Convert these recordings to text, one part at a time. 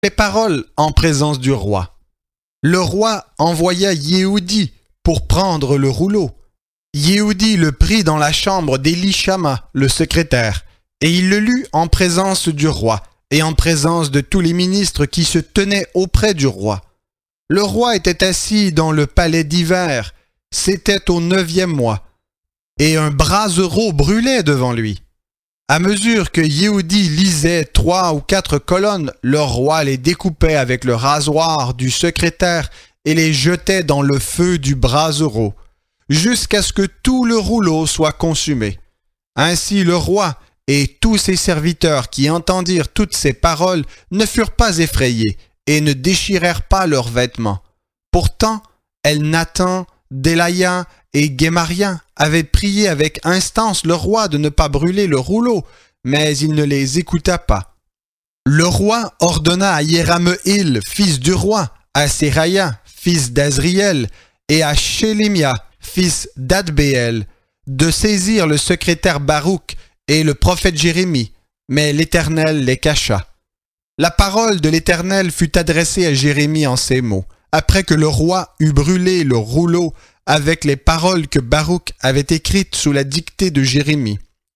Les paroles en présence du roi. Le roi envoya Yéhoudi pour prendre le rouleau. Yéhoudi le prit dans la chambre d'Élishama, le secrétaire, et il le lut en présence du roi et en présence de tous les ministres qui se tenaient auprès du roi. Le roi était assis dans le palais d'hiver, c'était au 9e mois, et un brasereau brûlait devant lui. À mesure que Yéhoudi lisait 3 ou 4 colonnes, le roi les découpait avec le rasoir du secrétaire et les jetait dans le feu du brasereau, jusqu'à ce que tout le rouleau soit consumé. Ainsi le roi et tous ses serviteurs qui entendirent toutes ces paroles ne furent pas effrayés et ne déchirèrent pas leurs vêtements. Pourtant, Elnathan, Delaya et Guémaria avaient prié avec instance le roi de ne pas brûler le rouleau, mais il ne les écouta pas. Le roi ordonna à Yérameel, fils du roi, à Séraya, fils d'Azriel, et à Shélémia, fils d'Adbéel, de saisir le secrétaire Baruch et le prophète Jérémie, mais l'Éternel les cacha. La parole de l'Éternel fut adressée à Jérémie en ces mots, après que le roi eut brûlé le rouleau avec les paroles que Baruch avait écrites sous la dictée de Jérémie.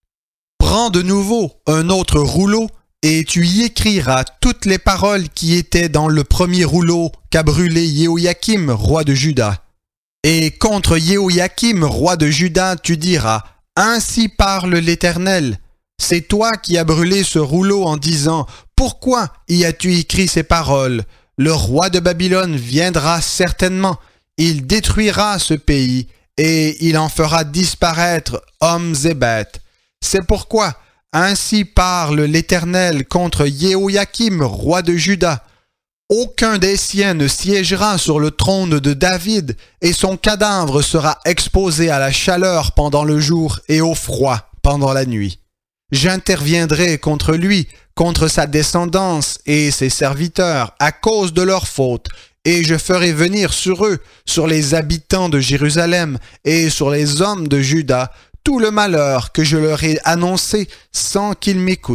Prends de nouveau un autre rouleau et tu y écriras toutes les paroles qui étaient dans le premier rouleau qu'a brûlé Jéhoïakim, roi de Juda. Et contre Jéhoïakim, roi de Juda, tu diras, « Ainsi parle l'Éternel. C'est toi qui as brûlé ce rouleau en disant, « Pourquoi y as-tu écrit ces paroles? Le roi de Babylone viendra certainement. Il détruira ce pays et il en fera disparaître hommes et bêtes. C'est pourquoi, ainsi parle l'Éternel contre Jéhoïakim, roi de Juda. Aucun des siens ne siégera sur le trône de David, et son cadavre sera exposé à la chaleur pendant le jour et au froid pendant la nuit. J'interviendrai contre lui, contre sa descendance et ses serviteurs, à cause de leurs fautes, et je ferai venir sur eux, sur les habitants de Jérusalem et sur les hommes de Juda, tout le malheur que je leur ai annoncé sans qu'ils m'écoutent. »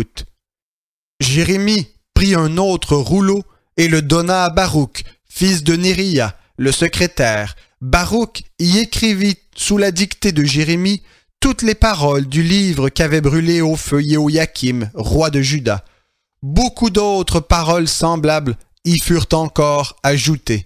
Jérémie prit un autre rouleau et le donna à Baruch, fils de Néria, le secrétaire. Baruch y écrivit sous la dictée de Jérémie toutes les paroles du livre qu'avait brûlé au feu Jéhoïakim, roi de Juda. Beaucoup d'autres paroles semblables y furent encore ajoutées.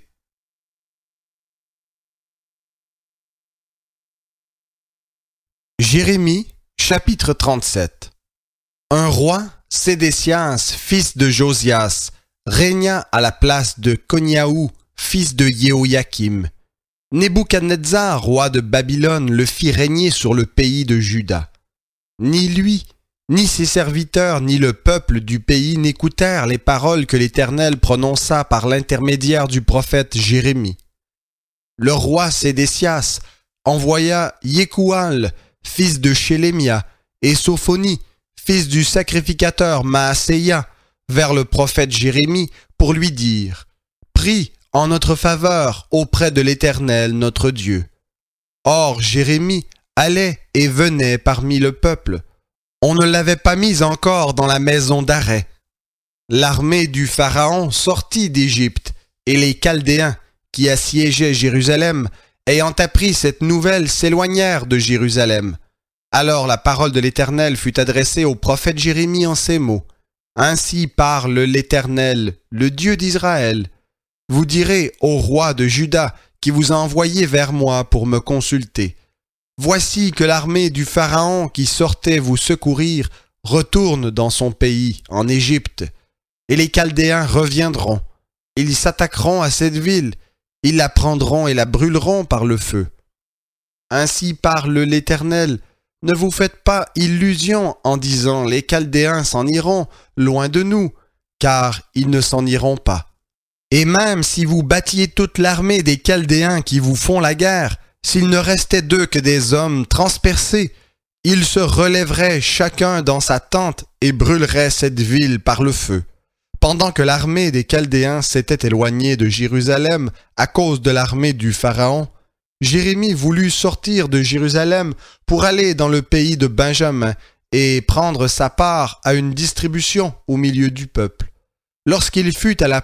Jérémie, chapitre 37. Un roi, Sédécias, fils de Josias, régna à la place de Coniaou, fils de Jéhoïakim. Nebuchadnezzar, roi de Babylone, le fit régner sur le pays de Juda. Ni lui, ni ses serviteurs, ni le peuple du pays n'écoutèrent les paroles que l'Éternel prononça par l'intermédiaire du prophète Jérémie. Le roi Sédécias envoya Yékoual, fils de Shélémia, et Sophonie, fils du sacrificateur Maaséia, vers le prophète Jérémie pour lui dire « Prie en notre faveur auprès de l'Éternel notre Dieu. » Or Jérémie allait et venait parmi le peuple. On ne l'avait pas mis encore dans la maison d'arrêt. L'armée du Pharaon sortit d'Égypte, et les Chaldéens, qui assiégeaient Jérusalem, ayant appris cette nouvelle, s'éloignèrent de Jérusalem. Alors la parole de l'Éternel fut adressée au prophète Jérémie en ces mots. « Ainsi parle l'Éternel, le Dieu d'Israël. Vous direz au roi de Juda qui vous a envoyé vers moi pour me consulter. Voici que l'armée du Pharaon qui sortait vous secourir retourne dans son pays, en Égypte, et les Chaldéens reviendront. Ils s'attaqueront à cette ville, ils la prendront et la brûleront par le feu. Ainsi parle l'Éternel. Ne vous faites pas illusion en disant « Les Chaldéens s'en iront, loin de nous », car ils ne s'en iront pas. Et même si vous battiez toute l'armée des Chaldéens qui vous font la guerre, s'il ne restait d'eux que des hommes transpercés, ils se relèveraient chacun dans sa tente et brûleraient cette ville par le feu. Pendant que l'armée des Chaldéens s'était éloignée de Jérusalem à cause de l'armée du Pharaon, Jérémie voulut sortir de Jérusalem pour aller dans le pays de Benjamin et prendre sa part à une distribution au milieu du peuple. Lorsqu'il fut à la